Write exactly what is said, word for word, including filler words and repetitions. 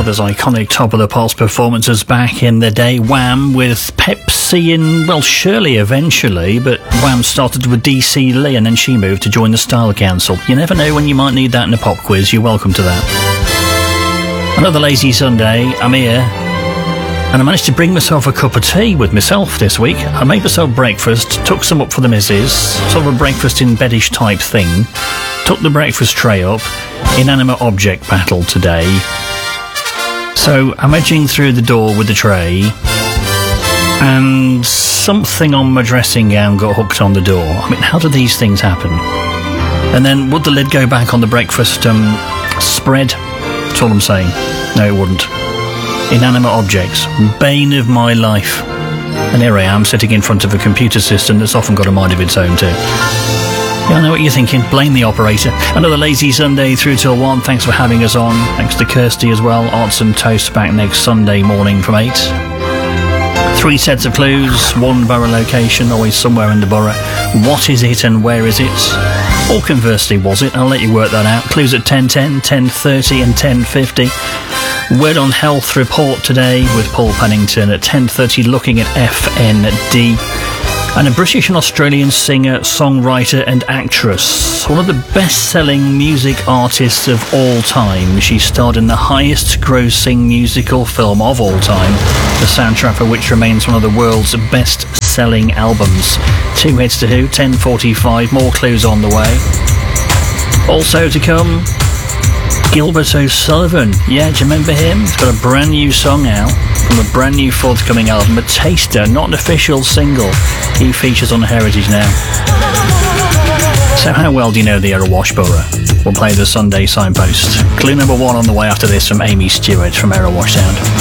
Brothers' iconic Top of the Pops performances back in the day. Wham with Pepsi and, well, Shirley eventually, but Wham started with D C Lee and then she moved to join the Style Council. You never know when you might need that in a pop quiz. You're welcome to that. Another lazy Sunday. I'm here. And I managed to bring myself a cup of tea with myself this week. I made myself breakfast, took some up for the missus, sort of a breakfast in bedish type thing, took the breakfast tray up, inanimate object battle today. So I'm edging through the door with the tray, and something on my dressing gown got hooked on the door. I mean, how do these things happen? And then would the lid go back on the breakfast um, spread? That's all I'm saying. No, it wouldn't. Inanimate objects, bane of my life. And here I am, sitting in front of a computer system that's often got a mind of its own too. Yeah, I know what you're thinking. Blame the operator. Another lazy Sunday through till one. Thanks for having us on. Thanks to Kirsty as well. Arts and Toast back next Sunday morning from eight. Three sets of clues, one borough location, always somewhere in the borough. What is it and where is it? Or conversely, was it? I'll let you work that out. Clues at ten ten, ten thirty and ten fifty. Word on Health report today with Paul Pennington at ten thirty, looking at F N D. And a British and Australian singer, songwriter and actress. One of the best-selling music artists of all time. She starred in the highest-grossing musical film of all time, the soundtrack for which remains one of the world's best-selling albums. Two hits to who, ten forty-five, more clues on the way. Also to come, Gilbert O'Sullivan. Yeah, do you remember him? He's got a brand new song out from a brand new forthcoming album, A Taster, not an official single. He features on Heritage Now. So how well do you know the Erewash Borough? We'll play the Sunday signpost. Clue number one on the way after this from Amy Stewart from Erewash Sound.